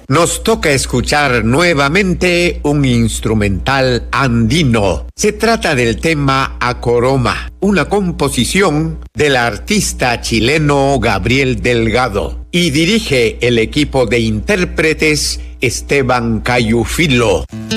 Nos toca escuchar nuevamente un instrumental andino. Se trata del tema Acoroma, una composición del artista chileno Gabriel Delgado, y dirige el equipo de intérpretes Esteban Cayufilo.